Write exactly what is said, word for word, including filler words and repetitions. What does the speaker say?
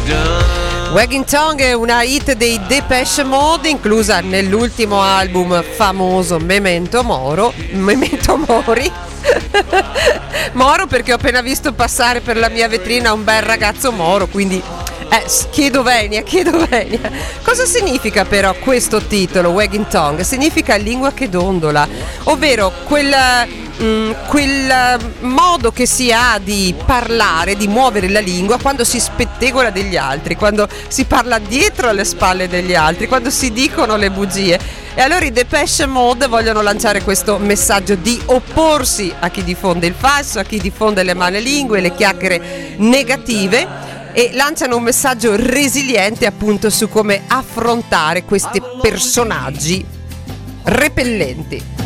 Wagging Tongue è una hit dei Depeche Mode, inclusa nell'ultimo album famoso Memento Moro. Memento Mori. Moro perché ho appena visto passare per la mia vetrina un bel ragazzo moro, quindi eh, chiedo venia, chiedo venia. Cosa significa però questo titolo, Wagging Tongue? Significa lingua che dondola, ovvero quel, mh, quel modo che si ha di parlare, di muovere la lingua quando si spettegola degli altri, quando si parla dietro alle spalle degli altri, quando si dicono le bugie. E allora i Depeche Mode vogliono lanciare questo messaggio di opporsi a chi diffonde il falso, a chi diffonde le malelingue, le chiacchiere negative, e lanciano un messaggio resiliente appunto su come affrontare questi personaggi repellenti.